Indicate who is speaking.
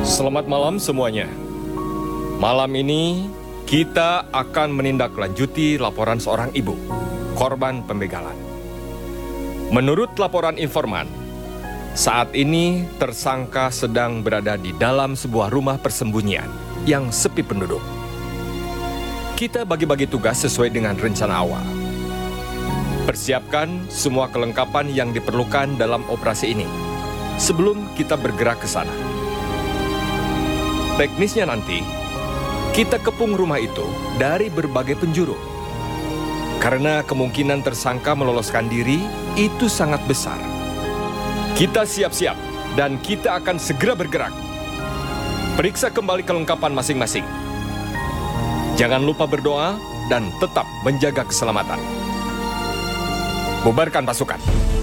Speaker 1: Selamat malam semuanya. Malam ini kita akan menindaklanjuti laporan seorang ibu, korban pembegalan. Menurut laporan informan, saat ini tersangka sedang berada di dalam sebuah rumah persembunyian yang sepi penduduk. Kita bagi-bagi tugas sesuai dengan rencana awal. Persiapkan semua kelengkapan yang diperlukan dalam operasi ini sebelum kita bergerak ke sana. Teknisnya nanti, kita kepung rumah itu dari berbagai penjuru. Karena kemungkinan tersangka meloloskan diri itu sangat besar. Kita siap-siap dan kita akan segera bergerak. Periksa kembali kelengkapan masing-masing. Jangan lupa berdoa dan tetap menjaga keselamatan. Bubarkan pasukan.